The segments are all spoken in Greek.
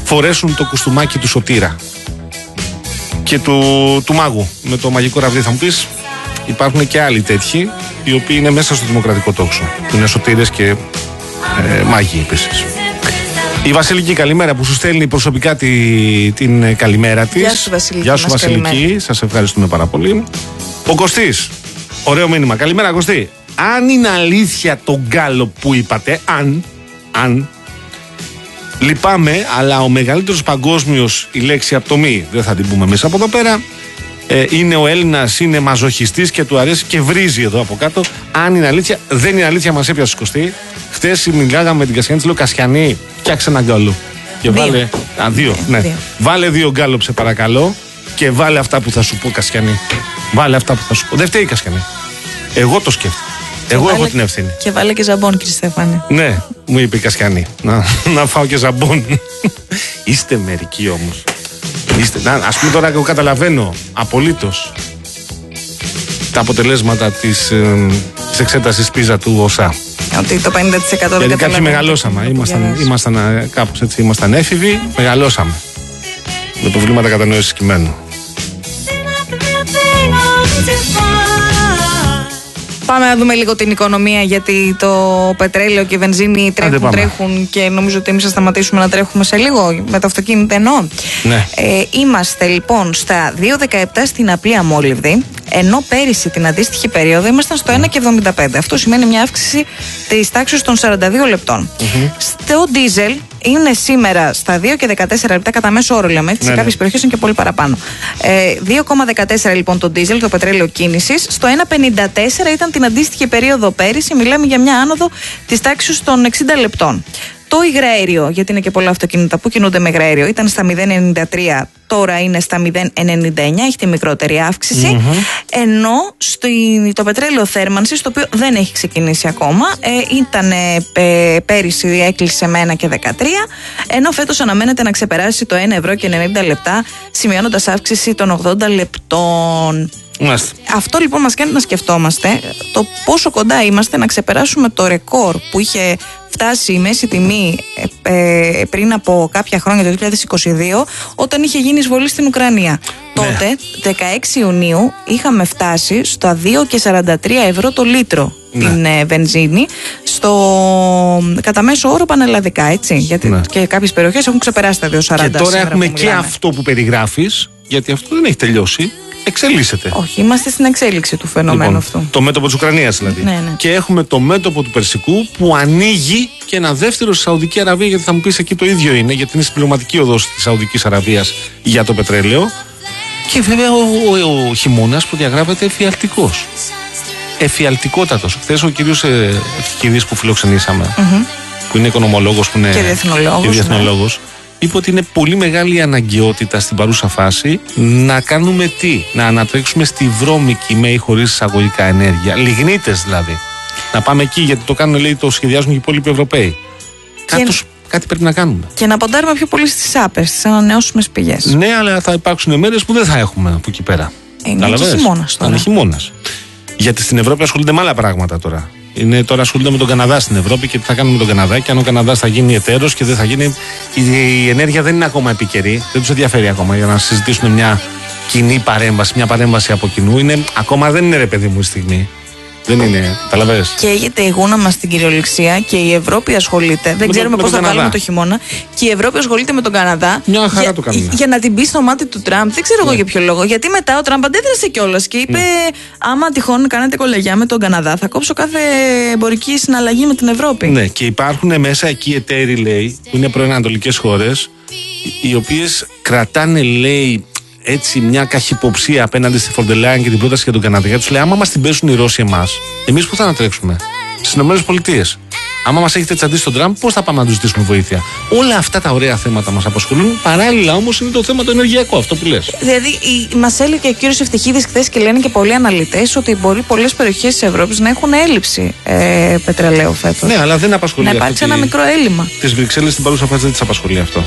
φορέσουν το κουστούμάκι του σωτήρα και του μάγου με το μαγικό ραβδί. Θα μου πεις, υπάρχουν και άλλοι τέτοιοι οι οποίοι είναι μέσα στο δημοκρατικό τόξο, που είναι σωτήρες και μάγοι επίσης. Η Βασιλική, καλημέρα, που σου στέλνει προσωπικά την καλημέρα της. Γεια σου Βασιλική. Γεια σου Βασιλική, σας ευχαριστούμε πάρα πολύ. Ο Κωστής, ωραίο μήνυμα. Καλημέρα Κωστή. Αν είναι αλήθεια το γκάλο που είπατε, αν λυπάμαι, αλλά ο μεγαλύτερος παγκόσμιος, η λέξη απτομή, δεν θα την πούμε μέσα από εδώ πέρα, είναι ο Έλληνας, είναι μαζοχιστής και του αρέσει και βρίζει εδώ από κάτω. Αν είναι αλήθεια, δεν είναι αλήθεια, μας έπιασε Κωστή. Χθες μιλάγαμε με την Κασιανή, της λέω Κασιανή, φτιάξε ένα γκάλο. Και βάλε. Δύο. Βάλε 2 γκάλο, σε παρακαλώ, και βάλε αυτά που θα σου πω, Κασιανή. Βάλε αυτά που θα σου πω. Δεν φταίει η Κασιανή. Εγώ το σκέφτηκα. Εγώ έχω την ευθύνη. Και βάλε και ζαμπόν, κύριε Στέφανε. Ναι, μου είπε η Κασιανή. Να φάω και ζαμπόν. Είστε μερικοί όμως. Ας πούμε τώρα, εγώ καταλαβαίνω απολύτως τα αποτελέσματα της εξέτασης πίζα του ΟΣΑ. Ότι το 50% δεν. Γιατί κάποιοι μεγαλώσαμε. Ήμασταν κάπως έτσι, ήμασταν έφηβοι, μεγαλώσαμε. Με προβλήματα κατανόησης κειμένου. Πάμε να δούμε λίγο την οικονομία, γιατί το πετρέλαιο και η βενζίνη τρέχουν και νομίζω ότι εμείς θα σταματήσουμε να τρέχουμε σε λίγο με το αυτοκίνητο εννοώ. Ναι. Είμαστε λοιπόν στα 2,17 στην απλή αμόλυβδη, ενώ πέρυσι την αντίστοιχη περίοδο ήμασταν στο 1,75. Αυτό σημαίνει μια αύξηση της τάξης των 42 λεπτών. Στο ντίζελ είναι σήμερα στα 2,14 λεπτά κατά μέσο όρο, λέμε. Σε κάποιες περιοχές είναι και πολύ παραπάνω. 2,14 λοιπόν το ντίζελ, το πετρέλαιο κίνησης. Στο 1,54 ήταν την αντίστοιχη περίοδο πέρυσι. Μιλάμε για μια άνοδο της τάξης των 60 λεπτών. Το υγραέριο, γιατί είναι και πολλά αυτοκίνητα που κινούνται με υγραέριο, ήταν στα 0,93, τώρα είναι στα 0,99, έχει τη μικρότερη αύξηση. Ενώ το πετρέλαιο θέρμανσης, το οποίο δεν έχει ξεκινήσει ακόμα, ήταν πέρυσι έκλεισε με 1,13, ενώ φέτος αναμένεται να ξεπεράσει το 1,90 σημειώνοντας αύξηση των 80 λεπτών. Αυτό λοιπόν μας κάνει να σκεφτόμαστε το πόσο κοντά είμαστε να ξεπεράσουμε το ρεκόρ που είχε φτάσει η μέση τιμή πριν από κάποια χρόνια, το 2022, όταν είχε γίνει εισβολή στην Ουκρανία. Τότε, 16 Ιουνίου, είχαμε φτάσει στα 2,43 ευρώ το λίτρο την βενζίνη, κατά μέσο όρο πανελλαδικά, έτσι. Γιατί και κάποιες περιοχές έχουν ξεπεράσει τα 2,40. Και τώρα έχουμε και αυτό που περιγράφεις, γιατί αυτό δεν έχει τελειώσει. Εξελίσσεται. Όχι, είμαστε στην εξέλιξη του φαινομένου αυτού. Το μέτωπο της Ουκρανίας δηλαδή. Ναι. Και έχουμε το μέτωπο του Περσικού που ανοίγει και ένα δεύτερο στη Σαουδική Αραβία, γιατί θα μου πεις εκεί το ίδιο είναι, γιατί είναι συμπληρωματική οδός της Σαουδικής Αραβίας για το πετρέλαιο. Και βέβαια ο χειμώνας που διαγράφεται εφιαλτικός. Εφιαλτικότατος. Χθες ο κύριος Ευκηδής που φιλοξενήσαμε, που είναι οικονομολόγος, που είναι και διεθνολόγος, είπε ότι είναι πολύ μεγάλη η αναγκαιότητα στην παρούσα φάση να κάνουμε τι? Να ανατρέξουμε στη βρώμικη με ή χωρίς εισαγωγικά ενέργεια. Λιγνίτες δηλαδή. Να πάμε εκεί, γιατί το κάνουν, λέει, το σχεδιάζουν και οι υπόλοιποι Ευρωπαίοι. Κάτι πρέπει να κάνουμε. Και να ποντάρουμε πιο πολύ στις άπες, στις ανανεώσιμες πηγές. Ναι, αλλά θα υπάρξουν μέρες που δεν θα έχουμε από εκεί πέρα. Είναι και χειμώνας τώρα. Είναι χειμώνας. Γιατί στην Ευρώπη ασχολούνται με άλλα πράγματα τώρα. Τώρα ασχολούνται με τον Καναδά στην Ευρώπη και τι θα κάνουμε με τον Καναδά. Και αν ο Καναδάς θα γίνει εταίρος και δεν θα γίνει. Η ενέργεια δεν είναι ακόμα επίκαιρη. Δεν τους ενδιαφέρει ακόμα για να συζητήσουν μια κοινή παρέμβαση, μια παρέμβαση από κοινού. Ακόμα δεν είναι, ρε παιδί μου, η στιγμή. Δεν είναι, καταλαβαίνεις. Καίγεται η γούνα μας στην κυριολεξία και η Ευρώπη ασχολείται. Δεν ξέρουμε πώς θα βγάλουμε το χειμώνα. Και η Ευρώπη ασχολείται με τον Καναδά. Μια χαρά το κάνουμε. Για να την μπει στο μάτι του Τραμπ. Δεν ξέρω εγώ για ποιο λόγο. Γιατί μετά ο Τραμπ αντέδρασε κιόλας και είπε: άμα τυχόν κάνετε κολεγιά με τον Καναδά, θα κόψω κάθε εμπορική συναλλαγή με την Ευρώπη. Ναι, και υπάρχουν μέσα εκεί εταίροι, λέει, που είναι προανατολικές χώρες, οι οποίες κρατάνε, λέει, έτσι μια καχυποψία απέναντι στη Φοντελάιν και την πρόταση για τον Καναδά. Γιατί τους λέει: άμα μας την πέσουν οι Ρώσοι εμάς, εμείς πού θα ανατρέξουμε? Στις ΗΠΑ. Άμα μας έχετε τσαντήσει τον Τραμπ, πώς θα πάμε να τους ζητήσουμε βοήθεια? Όλα αυτά τα ωραία θέματα μας απασχολούν. Παράλληλα όμως είναι το θέμα το ενεργειακό, αυτό που λες. Δηλαδή, μας έλεγε και ο κύριος Ευτυχίδης χθες και λένε και πολλοί αναλυτές ότι μπορεί πολλές περιοχές της Ευρώπης να έχουν έλλειψη πετρελαίου φέτος. Ναι, αλλά δεν απασχολεί. Να υπάρξει ένα μικρό έλλειμμα. Τις Βρυξέλλες στην παρούσα φάση δεν τις απασχολεί αυτό.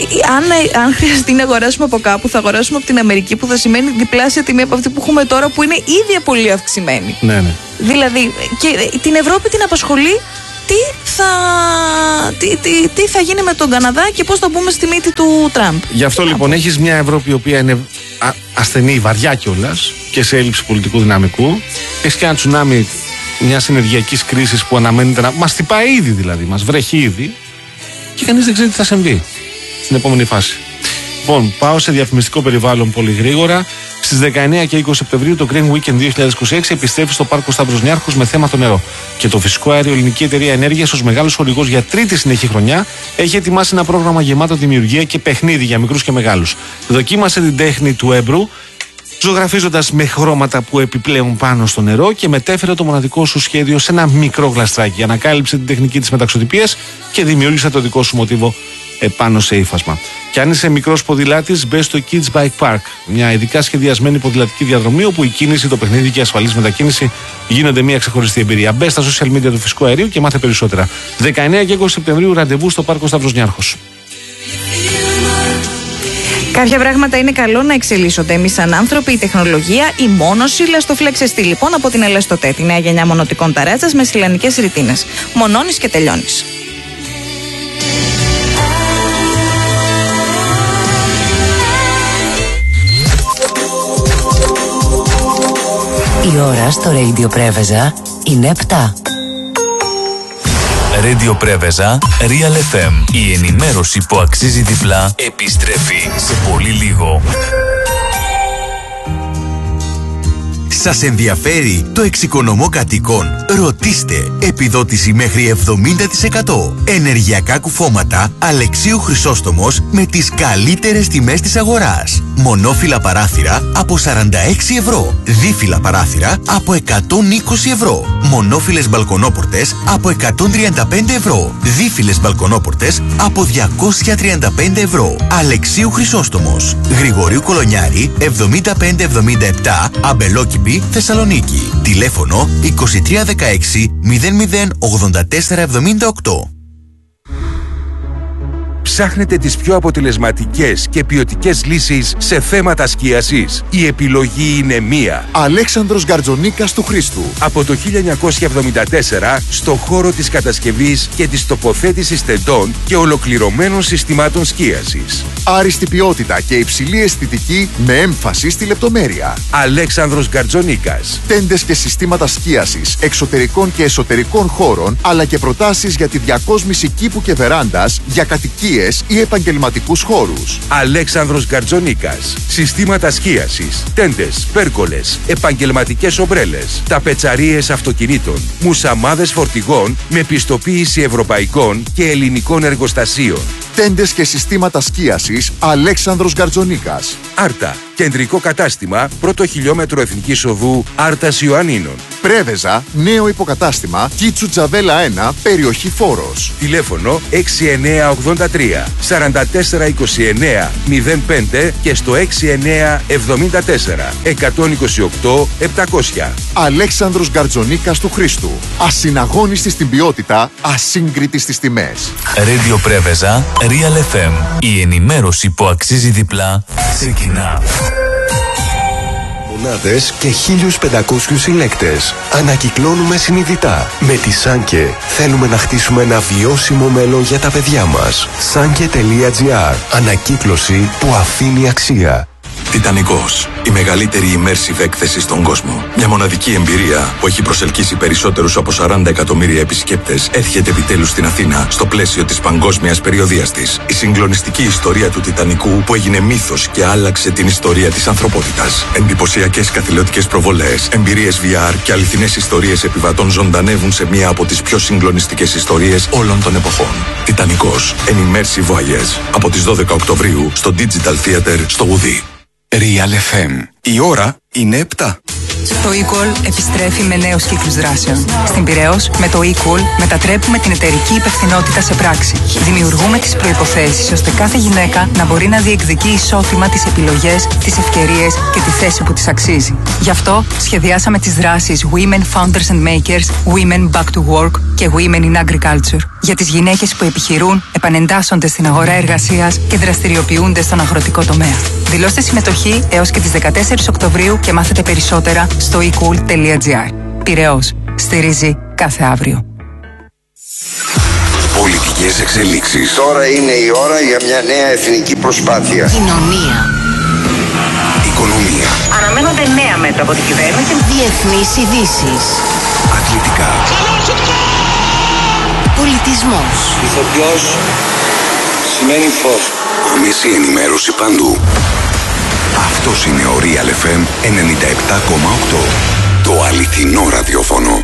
Αν χρειαστεί να αγοράσουμε από κάπου, θα αγοράσουμε από την Αμερική, που θα σημαίνει διπλάσια τιμή από αυτή που έχουμε τώρα, που είναι ήδη πολύ αυξημένη. Ναι. Δηλαδή, και την Ευρώπη την απασχολεί τι θα γίνει με τον Καναδά και πώς θα μπούμε στη μύτη του Τραμπ. Γι' αυτό λοιπόν έχεις μια Ευρώπη η οποία είναι ασθενή, βαριά κιόλας και σε έλλειψη πολιτικού δυναμικού. Έχεις και ένα τσουνάμι μιας ενεργειακής κρίσης που αναμένεται να μας χτυπάει ήδη, δηλαδή μας βρέχει ήδη, και κανείς δεν ξέρει τι θα συμβεί στην επόμενη φάση. Λοιπόν, πάω σε διαφημιστικό περιβάλλον πολύ γρήγορα. Στις 19 και 20 Σεπτεμβρίου το Green Weekend 2026 επιστρέφει στο Πάρκο Σταύρος Νιάρχος με θέμα το νερό. Και το φυσικό αέριο Ελληνική Εταιρεία Ενέργειας, ως μεγάλος χορηγός για τρίτη συνεχή χρονιά, έχει ετοιμάσει ένα πρόγραμμα γεμάτο δημιουργία και παιχνίδι για μικρούς και μεγάλους. Δοκίμασε την τέχνη του έμπρου, ζωγραφίζοντας με χρώματα που επιπλέουν πάνω στο νερό, και μετέφερε το μοναδικό σου σχέδιο σε ένα μικρό γλαστράκι. Ανακάλυψε την τεχνική της μεταξωτυπίας και δημιούργησε το δικό σου μοτίβο επάνω σε ύφασμα. Και αν είσαι μικρός ποδηλάτης, μπες στο Kids Bike Park, μια ειδικά σχεδιασμένη ποδηλατική διαδρομή όπου η κίνηση, το παιχνίδι και η ασφαλής μετακίνηση γίνονται μια ξεχωριστή εμπειρία. Μπες στα social media του Φυσικού Αερίου και μάθε περισσότερα. 19 και 20 Σεπτεμβρίου ραντεβού στο Πάρκο Σταύρος Νιάρχος. Κάποια πράγματα είναι καλό να εξελίσσονται. Εμείς σαν άνθρωποι, η τεχνολογία, η μόνωση. Λαστοφλέξε λοιπόν από την Ελαστοτέ, τη νέα γενιά μονοτικών ταράτσας με σιλανικές ρητίνες. Μονώνεις και τελειώνεις. Η ώρα στο Radio Πρέβεζα είναι 7. Radio Πρέβεζα, Real FM. Η ενημέρωση που αξίζει διπλά επιστρέφει σε πολύ λίγο. Σας ενδιαφέρει το εξοικονομώ κατοίκων? Ρωτήστε. Επιδότηση μέχρι 70%. Ενεργειακά κουφώματα Αλεξίου Χρυσόστομος με τις καλύτερες τιμές της αγοράς. Μονόφυλλα παράθυρα από 46 ευρώ. Δίφυλλα παράθυρα από 120 ευρώ. Μονόφυλλες μπαλκονόπορτες από 135 ευρώ. Δίφυλλες μπαλκονόπορτες από 235 ευρώ. Αλεξίου Χρυσόστομος. Γρηγορίου Κολονιάρη 7577, Αμπελόκηπη, Θεσσαλονίκη. Τηλέφωνο 2316 008478. Ψάχνετε τις πιο αποτελεσματικές και ποιοτικές λύσεις σε θέματα σκίασης? Η επιλογή είναι μία. Αλέξανδρος Γκαρτζονίκας του Χρήστου. Από το 1974 στο χώρο της κατασκευής και της τοποθέτησης τεντών και ολοκληρωμένων συστημάτων σκίασης. Άριστη ποιότητα και υψηλή αισθητική με έμφαση στη λεπτομέρεια. Αλέξανδρος Γκαρτζονίκας. Τέντες και συστήματα σκίασης εξωτερικών και εσωτερικών χώρων, αλλά και προτάσεις για τη διακόσμηση κήπου και βεράντας για κατοικίες ή επαγγελματικούς χώρους. Αλέξανδρος Γκαρτζονίκας. Συστήματα σκίασης, τέντες, πέρκολες, επαγγελματικές ομπρέλες, ταπετσαρίες αυτοκινήτων, μουσαμάδες φορτηγών με πιστοποίηση ευρωπαϊκών και ελληνικών εργοστασίων. Τέντες και συστήματα σκίασης Αλέξανδρος Γκαρτζονίκας. Άρτα. Κεντρικό κατάστημα, πρώτο χιλιόμετρο Εθνικής Οδού Άρτας Ιωαννίνων. Πρέβεζα, νέο υποκατάστημα, Κίτσου Τζαβέλα 1, περιοχή Φόρος. Τηλέφωνο 6983 4429 05 και στο 6974 128 700. Αλέξανδρος Γκαρτζονίκας του Χρήστου. Ασυναγώνιστη στην ποιότητα, ασύγκριτη στις τιμές. Radio Πρέβεζα, Real FM. Η ενημέρωση που αξίζει διπλά ξεκινά. Μονάδες και 1500 συλλέκτες. Ανακυκλώνουμε συνειδητά. Με τη Σάνκε θέλουμε να χτίσουμε ένα βιώσιμο μέλλον για τα παιδιά μας. Sanke.gr. Ανακύκλωση που αφήνει αξία. Τιτανικός. Η μεγαλύτερη immersive έκθεση στον κόσμο. Μια μοναδική εμπειρία που έχει προσελκύσει περισσότερους από 40 εκατομμύρια επισκέπτες έρχεται επιτέλους στην Αθήνα στο πλαίσιο της παγκόσμιας περιοδείας της. Η συγκλονιστική ιστορία του Τιτανικού που έγινε μύθος και άλλαξε την ιστορία της ανθρωπότητας. Εντυπωσιακές καθηλωτικές προβολές, εμπειρίες VR και αληθινές ιστορίες επιβατών ζωντανεύουν σε μία από τις πιο συγκλονιστικές ιστορίες όλων των εποχών. Τιτανικός. An immersive voyage. Από τις 12 Οκτωβρίου στο Digital Theater στο Ουδί. Real FM. Η ώρα είναι 7. Το eCall επιστρέφει με νέους κύκλους δράσεων. Στην Πειραιώς, με το eCall μετατρέπουμε την εταιρική υπευθυνότητα σε πράξη. Δημιουργούμε τις προϋποθέσεις ώστε κάθε γυναίκα να μπορεί να διεκδικεί ισότιμα τις επιλογές, τις ευκαιρίες και τη θέση που της αξίζει. Γι' αυτό σχεδιάσαμε τις δράσεις Women Founders and Makers, Women Back to Work και Women in Agriculture. Για τις γυναίκες που επιχειρούν, επανεντάσσονται στην αγορά εργασίας και δραστηριοποιούνται στον αγροτικό τομέα. Δηλώστε συμμετοχή έως και τις 14 Οκτωβρίου και μάθετε περισσότερα στο ecool.gr. Πειραιώς. Στηρίζει κάθε αύριο. Πολιτικές εξελίξεις. Τώρα είναι η ώρα για μια νέα εθνική προσπάθεια. Κοινωνία. Οικονομία. Αναμένονται νέα μέτρα από την κυβέρνηση. Διεθνείς ειδήσεις. Αθλητικά. Πολιτισμός. Ηθοποιός σημαίνει φως. Άμεση ενημέρωση παντού. Αυτός είναι ο Real FM 97,8. Το αληθινό ραδιόφωνο.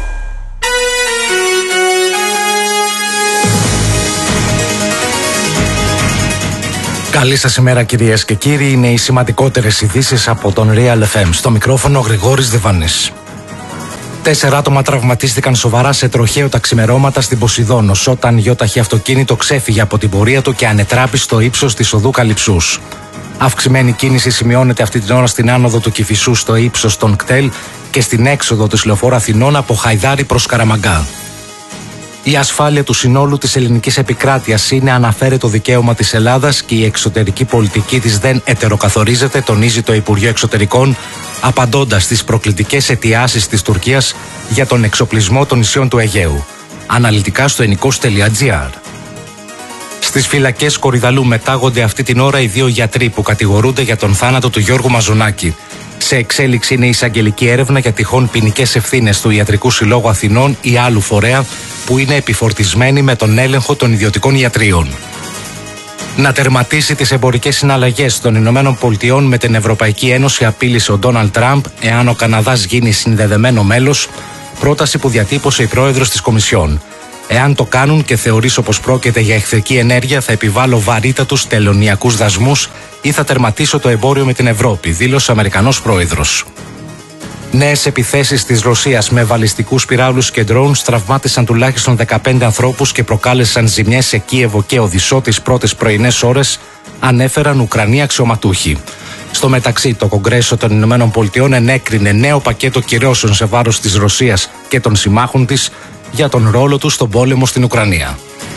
Καλή σας ημέρα κυρίες και κύριοι, είναι οι σημαντικότερες ειδήσεις από τον Real FM. Στο μικρόφωνο ο Γρηγόρης Δεβανής. 4 άτομα τραυματίστηκαν σοβαρά σε τροχαίο τα ξημερώματα στην Ποσειδώνος όταν γιοταχή αυτοκίνητο ξέφυγε από την πορεία του και ανετράπη στο ύψος της οδού Καλυψούς. Αυξημένη κίνηση σημειώνεται αυτή την ώρα στην άνοδο του Κηφισού στο ύψος των κτέλ και στην έξοδο της λεωφόρου Αθηνών από Χαϊδάρι προς Καραμαγκά. Η ασφάλεια του συνόλου της ελληνικής επικράτειας είναι αναφέρετο δικαίωμα της Ελλάδας και η εξωτερική πολιτική της δεν ετεροκαθορίζεται, τονίζει το Υπουργείο Εξωτερικών, απαντώντας στις προκλητικές αιτιάσεις της Τουρκίας για τον εξοπλισμό των νησιών του Αιγαίου. Αναλυτικά στο enikos.gr. Στις φυλακές Κορυδαλού μετάγονται αυτή την ώρα οι 2 γιατροί που κατηγορούνται για τον θάνατο του Γιώργου Μαζονάκη. Σε εξέλιξη είναι η εισαγγελική έρευνα για τυχόν ποινικές ευθύνες του Ιατρικού Συλλόγου Αθηνών ή άλλου φορέα που είναι επιφορτισμένοι με τον έλεγχο των ιδιωτικών ιατρίων. Να τερματίσει τις εμπορικές συναλλαγές των Ηνωμένων Πολιτειών με την Ευρωπαϊκή Ένωση απείλησε ο Ντόναλντ Τραμπ εάν ο Καναδάς γίνει συνδεδεμένο μέλος, πρόταση που διατύπωσε η πρόεδρος της Κομισιόν. Εάν το κάνουν και θεωρήσω πως πρόκειται για εχθρική ενέργεια, θα επιβάλλω βαρύτατους τελωνειακούς δασμούς ή θα τερματίσω το εμπόριο με την Ευρώπη, δήλωσε ο Αμερικανός πρόεδρος. Νέες επιθέσεις της Ρωσίας με βαλιστικούς πυράβλους και ντρόουν τραυμάτισαν τουλάχιστον 15 ανθρώπους και προκάλεσαν ζημιές σε Κίεβο και Οδυσσό τις πρώτες πρωινές ώρες, ανέφεραν Ουκρανοί αξιωματούχοι. Στο μεταξύ, το Κογκρέσο των Ηνωμένων Πολιτειών ενέκρινε νέο πακέτο κυρώσεων σε βάρος της Ρωσίας και των συμμάχων της για τον ρόλο του στον πόλεμο στην Ουκρανία.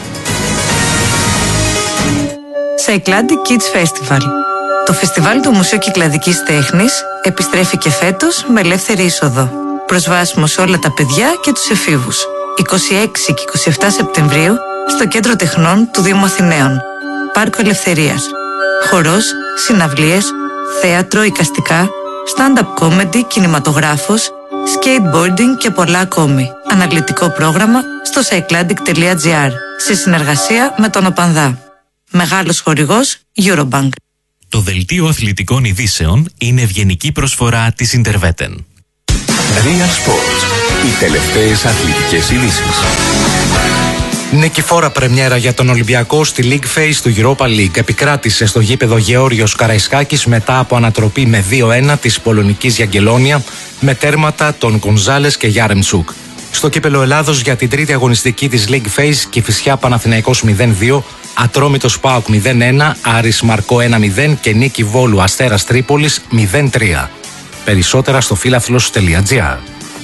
Cycladic Kids Festival. Το φεστιβάλ του Μουσείου Κυκλαδικής Τέχνης επιστρέφει και φέτος με ελεύθερη είσοδο. Προσβάσιμο σε όλα τα παιδιά και τους εφήβους. 26 και 27 Σεπτεμβρίου στο Κέντρο Τεχνών του Δήμου Αθηναίων. Πάρκο Ελευθερίας. Χορός, συναυλίες, θέατρο, εικαστικά, stand-up comedy, κινηματογράφος, skateboarding και πολλά ακόμη. Αναλυτικό πρόγραμμα στο cycladic.gr σε συνεργασία με τον ΟΠΑΝΔΑ. Μεγάλος χορηγός Eurobank. Το δελτίο αθλητικών ειδήσεων είναι ευγενική προσφορά της Interveten. Real Sports. Οι τελευταίες αθλητικές ειδήσεις. Νικηφόρα πρεμιέρα για τον Ολυμπιακό στη League Phase του Europa League. Επικράτησε στο γήπεδο Γεώργιος Καραϊσκάκης μετά από ανατροπή με 2-1 της Πολωνικής Γιαγκελόνια με τέρματα των Γκονζάλες και Γιάρεμτσουκ. Στο κύπελο Ελλάδος για την τρίτη αγωνιστική της League Phase, Κηφισιά Παναθηναϊκός 0-2, Ατρόμητος ΠΑΟΚ 0-1, Άρης Μαρκό 1-0 και νίκη Βόλου Αστέρας Τρίπολης 0-3. Περισσότερα στο φίλαθλος.gr.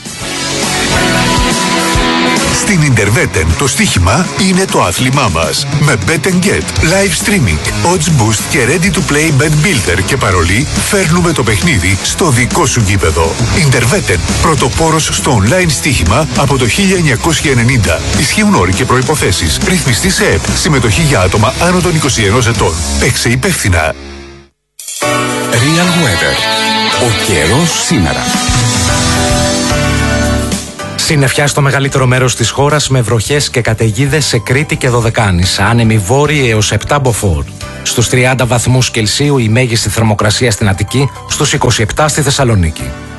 Στην Interveten το στοίχημα είναι το άθλημά μας. Με Bet & Get, live streaming, odds boost και ready to play bet builder και παρολί, φέρνουμε το παιχνίδι στο δικό σου γήπεδο. Interveten, πρωτοπόρος στο online στοίχημα από το 1990. Ισχύουν όροι και προϋποθέσεις. Ρυθμιστή σε ΕΠ. Συμμετοχή για άτομα άνω των 21 ετών. Παίξε υπεύθυνα. Real Weather. Ο καιρός σήμερα. Συννεφιά στο μεγαλύτερο μέρος της χώρας με βροχές και καταιγίδες σε Κρήτη και Δωδεκάνησα. Άνεμοι βόρειοι έως 7 μποφόρ. Στους 30 βαθμούς Κελσίου η μέγιστη θερμοκρασία στην Αττική, στους 27 στη Θεσσαλονίκη.